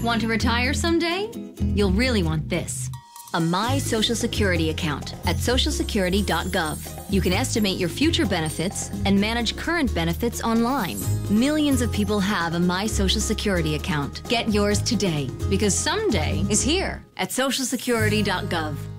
Want to retire someday? You'll really want this. A My Social Security account at socialsecurity.gov. You can estimate your future benefits and manage current benefits online. Millions of people have a My Social Security account. Get yours today, because someday is here at socialsecurity.gov.